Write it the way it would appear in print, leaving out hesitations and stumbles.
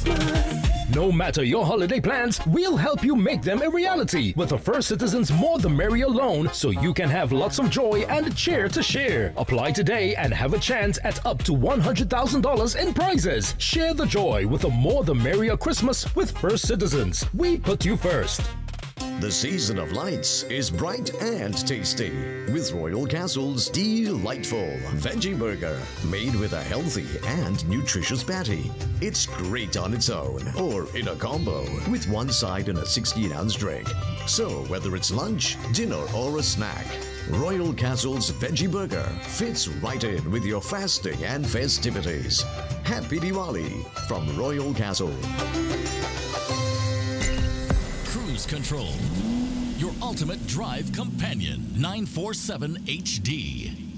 Christmas. No matter your holiday plans, we'll help you make them a reality with a First Citizens More the Merrier loan so you can have lots of joy and cheer to share. Apply today and have a chance at up to $100,000 in prizes. Share the joy with a More the Merrier Christmas with First Citizens. We put you first. The season of lights is bright and tasty with Royal Castle's delightful veggie burger made with a healthy and nutritious patty. It's great on its own or in a combo with one side and a 16-ounce drink. So whether it's lunch, dinner or a snack, Royal Castle's veggie burger fits right in with your fasting and festivities. Happy Diwali from Royal Castle. Cruise Control, your ultimate drive companion, 947 HD.